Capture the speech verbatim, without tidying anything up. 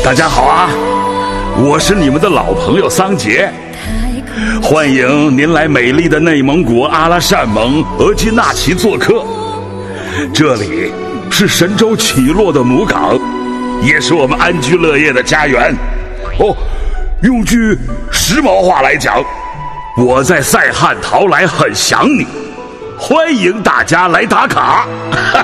大家好啊，我是你们的老朋友桑杰，欢迎您来美丽的内蒙古阿拉善盟额济纳旗做客。这里是神州起落的母港，也是我们安居乐业的家园。哦，用句时髦话来讲，我在塞罕陶来很想你，欢迎大家来打卡。